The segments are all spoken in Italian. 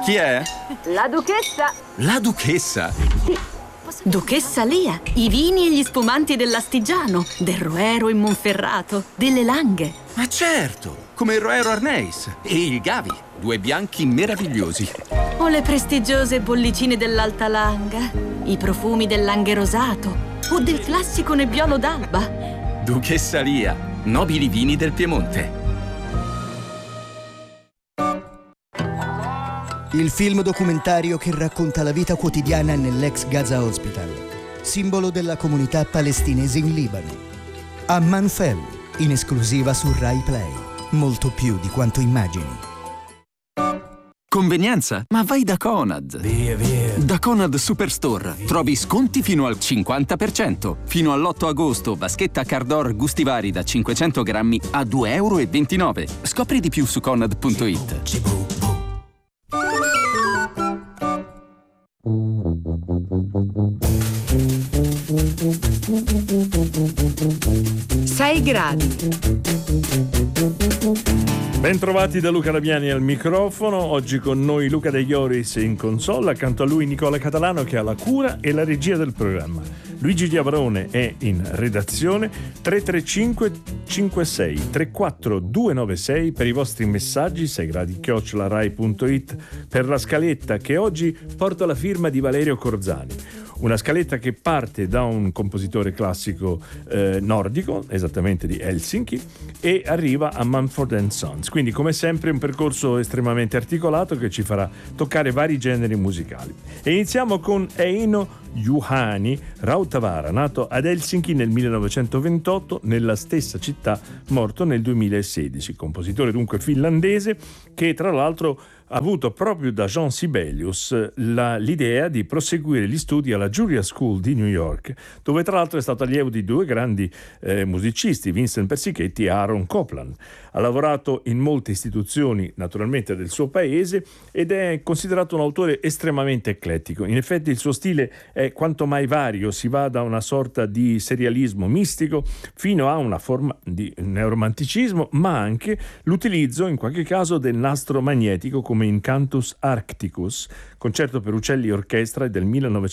Chi è? La duchessa. La duchessa? Sì. Duchessa Lia, i vini e gli spumanti dell'Astigiano, del Roero in Monferrato, delle Langhe. Ma certo, come il Roero Arneis e il Gavi, 2 bianchi meravigliosi. O le prestigiose bollicine dell'Alta Langa, i profumi del Langhe rosato o del classico Nebbiolo d'Alba. Duchessa Lia, nobili vini del Piemonte. Il film documentario che racconta la vita quotidiana nell'ex Gaza Hospital, simbolo della comunità palestinese in Libano. Amman Fell, in esclusiva su Rai Play. Molto più di quanto immagini. Convenienza? Ma vai da Conad! Via. Da Conad Superstore trovi sconti fino al 50%. Fino all'8 agosto, vaschetta Cardor gusti vari da 500 grammi a €2,29. Scopri di più su conad.it. Sei gradi. Bentrovati da Luca Labiani al microfono. Oggi con noi Luca De Ioris in console, accanto a lui Nicola Catalano che ha la cura e la regia del programma. Luigi Diavarone è in redazione. 335 56 34 296 per i vostri messaggi, 6gradi@rai.it, per la scaletta che oggi porta la firma di Valerio Corzani. Una scaletta che parte da un compositore classico nordico, esattamente di Helsinki, e arriva a Mumford & Sons. Quindi, come sempre, un percorso estremamente articolato che ci farà toccare vari generi musicali. E iniziamo con Eino Juhani Rautavaara, nato ad Helsinki nel 1928, nella stessa città, morto nel 2016. Compositore dunque finlandese che, tra l'altro, ha avuto proprio da Jean Sibelius l'idea di proseguire gli studi alla Juilliard School di New York, dove tra l'altro è stato allievo di 2 grandi musicisti, Vincent Persichetti e Aaron Copland. Ha lavorato in molte istituzioni, naturalmente del suo paese, ed è considerato un autore estremamente eclettico. In effetti il suo stile è quanto mai vario, si va da una sorta di serialismo mistico fino a una forma di neoromanticismo, ma anche l'utilizzo in qualche caso del nastro magnetico, come in Cantus Arcticus, concerto per uccelli e orchestra del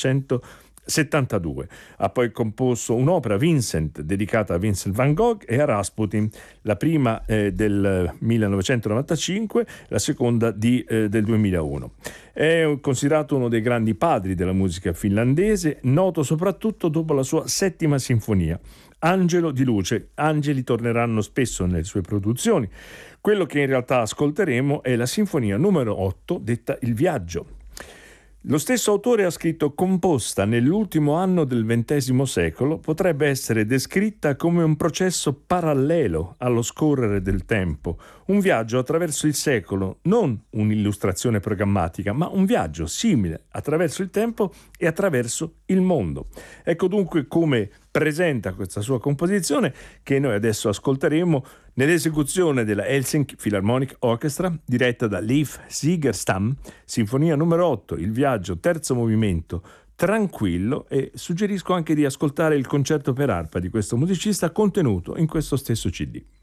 1972. Ha poi composto un'opera, Vincent, dedicata a Vincent van Gogh e a Rasputin, la prima del 1995, la seconda del 2001. È considerato uno dei grandi padri della musica finlandese, noto soprattutto dopo la sua 7ª sinfonia. Angelo di luce. Angeli torneranno spesso nelle sue produzioni. Quello che in realtà ascolteremo è la sinfonia numero 8, detta Il Viaggio. Lo stesso autore ha scritto: composta nell'ultimo anno del XX secolo, potrebbe essere descritta come un processo parallelo allo scorrere del tempo, un viaggio attraverso il secolo, non un'illustrazione programmatica, ma un viaggio simile attraverso il tempo e attraverso il mondo. Ecco dunque come presenta questa sua composizione, che noi adesso ascolteremo nell'esecuzione della Helsinki Philharmonic Orchestra, diretta da Leif Segerstam, sinfonia numero 8, Il Viaggio, terzo movimento, tranquillo, e suggerisco anche di ascoltare il concerto per arpa di questo musicista contenuto in questo stesso CD.